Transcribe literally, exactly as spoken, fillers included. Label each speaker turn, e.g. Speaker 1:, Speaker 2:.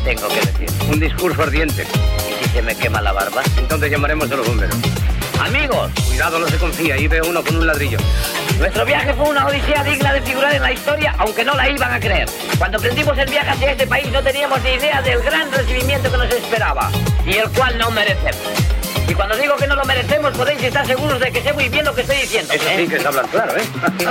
Speaker 1: tengo que decir?
Speaker 2: Un discurso ardiente.
Speaker 1: ¿Y si se me quema la barba?
Speaker 2: Entonces llamaremos a los bomberos.
Speaker 1: Amigos,
Speaker 2: Cuidado, no se confía, ahí ve uno con un ladrillo.
Speaker 1: nuestro viaje fue una odisea digna de figurar en la historia, aunque no la iban a creer. Cuando emprendimos el viaje hacia este país no teníamos ni idea del gran recibimiento que nos esperaba, y el cual no merecemos. Y cuando digo que no lo merecemos, podéis estar seguros de que sé muy bien lo que estoy diciendo.
Speaker 2: Eso
Speaker 1: ¿eh?
Speaker 2: sí que se hablan claro, ¿eh?